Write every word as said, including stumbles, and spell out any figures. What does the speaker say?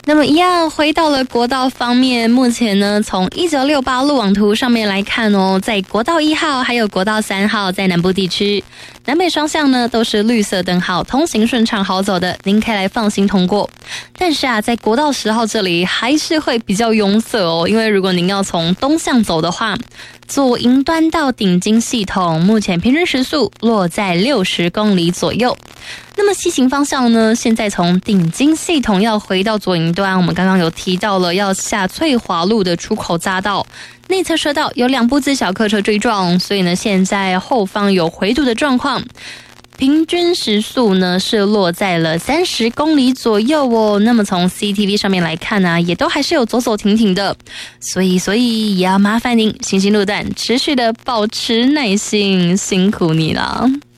那么一样回到了国道方面，目前呢，从一九六八路网图上面来看哦，在国道一号还有国道三号在南部地区，南北双向呢都是绿色灯号，通行顺畅好走的，您可以来放心通过。但是啊，在国道十号这里还是会比较拥塞哦，因为如果您要从东向走的话，左营端到顶金系统，目前平均时速落在六十公里左右。那么西行方向呢，现在从顶金系统要回到左营端，我们刚刚有提到了要下翠华路的出口匝道，内侧车道有两部自小客车追撞，所以呢，现在后方有回堵的状况。平均时速呢是落在了三十公里左右哦。那么从 C C T V 上面来看呢、啊，也都还是有走走停停的，所以所以也要麻烦您行星路段持续的保持耐心，辛苦你了。